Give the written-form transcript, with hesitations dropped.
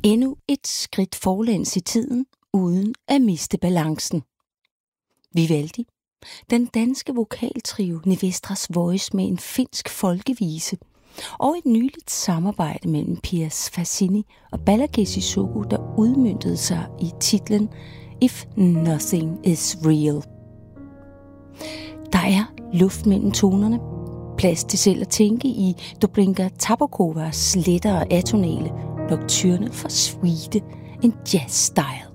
Endnu et skridt forlæns i tiden, uden at miste balancen. Vivaldi, den danske vokaltrio Nevestras Voice med en finsk folkevise, og et nyligt samarbejde mellem Piers Fassini og Balaji Sissoko, der udmøntede sig i titlen If Nothing Is Real. Der er luft mellem tonerne, plads til selv at tænke i Dobrinka Tabakovas lettere atonale nocturne for suite en jazz-style.